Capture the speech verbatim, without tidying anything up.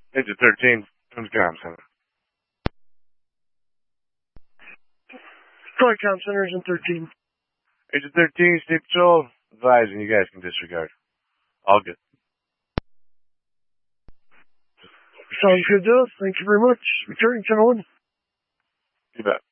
Agent thirteen, comes comm center. Comm center, Agent thirteen. Agent thirteen, State Patrol, advising you guys can disregard. All good. Sounds good to us. Thank you very much. Returning ten one. You bet.